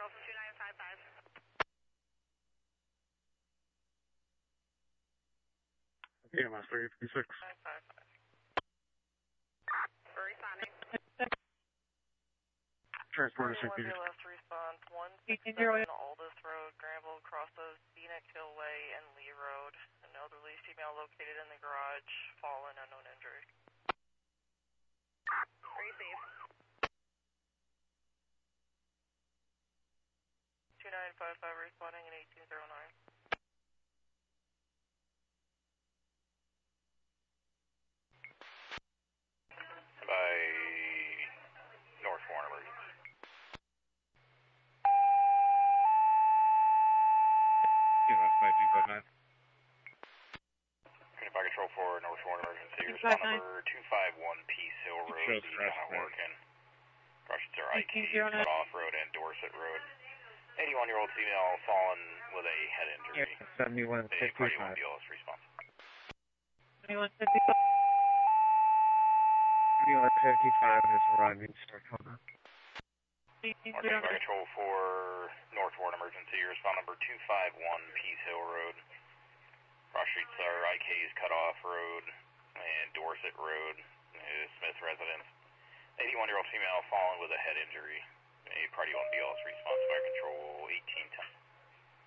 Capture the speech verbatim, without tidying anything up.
Golf two nine five five. E M S three fifty-six. nine five five. We're responding. Transport to Saint Peter. Peter. Left response one six seven Aldous Road, Granville crosses Scenic Hill Way and Lee Road. An elderly female located in the garage, fallen, unknown injury. Receive. two nine five five responding in eighteen oh nine. By North Warren Emergency. E M S nineteen five nine. By Control for North Warren Emergency. Respond number two five one Peace Hill Road, East Mount Working. Russians are I K, Cut Off Road and Dorset Road. eighty-one-year-old female fallen with a head injury. seventy-one A party one B L S response. seventy-one fifty-five. seventy-one fifty-five is arriving Sarcoma. Okay, by Control for North Warren Emergency. Respond number two five one Peace Hill Road. Cross streets are I K's Cut Off Road and Dorset Road. Smith residence. eighty-one-year-old female fallen with a head injury. A party one B L S response by Control eighteen ten.